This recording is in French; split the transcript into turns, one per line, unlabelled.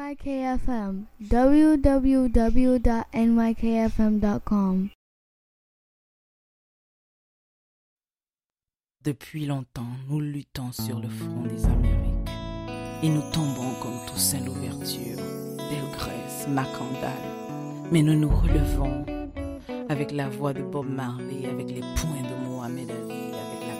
NYKFM, www.nykfm.com.
Depuis longtemps, nous luttons sur le front des Amériques et nous tombons comme Toussaint l'Ouverture, Delgrès, Macandal. Mais nous nous relevons avec la voix de Bob Marley, avec les poings de